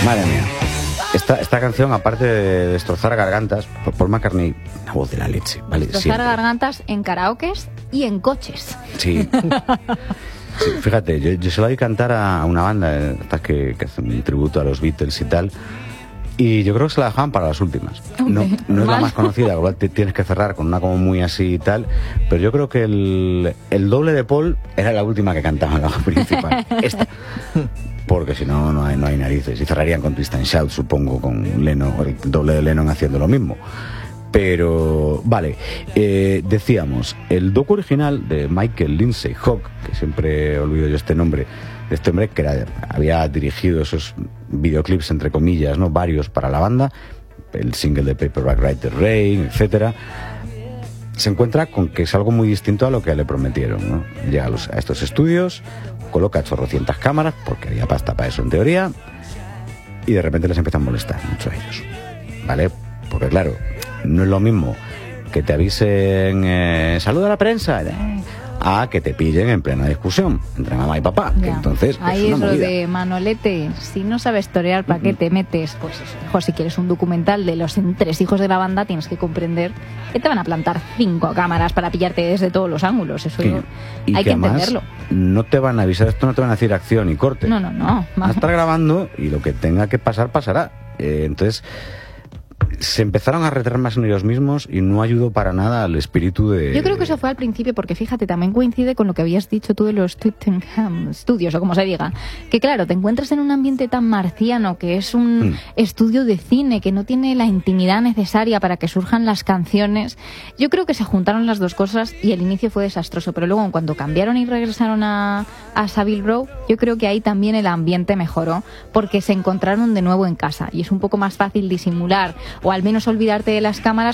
Madre mía. Esta canción, aparte de destrozar gargantas, Paul McCartney, una voz de la leche, ¿vale? Destrozar Siempre. gargantas en karaokes y en coches. Sí. Sí, fíjate, yo se la vi cantar a una banda estas que hacen un tributo a los Beatles y tal, y yo creo que se la dejaban para las últimas. No es la más conocida, igual te tienes que cerrar con una como muy así y tal, pero yo creo que el doble de Paul era la última que cantaba en la principal. Esta. Porque si no, no hay narices. Y cerrarían con Twist and Shout, supongo, con Lennon, el doble de Lennon haciendo lo mismo. Pero, vale, decíamos, el docu original de Michael Lindsay Hogg, que siempre olvido yo este nombre, de este hombre que había dirigido esos videoclips, entre comillas, ¿no? Varios para la banda, el single de Paperback Writer Rain, etcétera, se encuentra con que es algo muy distinto a lo que le prometieron, ¿no? Llega a estos estudios, coloca chorrocientas cámaras, porque había pasta para eso en teoría, y de repente les empieza a molestar mucho a ellos, ¿vale? Porque claro, no es lo mismo que te avisen saluda a la prensa a que te pillen en plena discusión entre mamá y papá, que entonces pues, ahí es es una lo movida. de Manolete, si no sabes torear, ¿para qué te metes? Pues eso, mejor si quieres un documental de los 3 hijos de la banda, tienes que comprender que te van a plantar 5 cámaras para pillarte desde todos los ángulos, eso y hay que además, entenderlo. No te van a avisar esto, no te van a decir acción y corte. No. Van a estar grabando y lo que tenga que pasar, pasará. Entonces se empezaron a retraer más en ellos mismos y no ayudó para nada al espíritu de... Yo creo que eso fue al principio, porque fíjate, también coincide con lo que habías dicho tú de los Twickenham Studios, o como se diga, que claro, te encuentras en un ambiente tan marciano, que es un estudio de cine, que no tiene la intimidad necesaria para que surjan las canciones. Yo creo que se juntaron las dos cosas y el inicio fue desastroso, pero luego cuando cambiaron y regresaron a Savile Row, yo creo que ahí también el ambiente mejoró, porque se encontraron de nuevo en casa y es un poco más fácil disimular o al menos olvidarte de las cámaras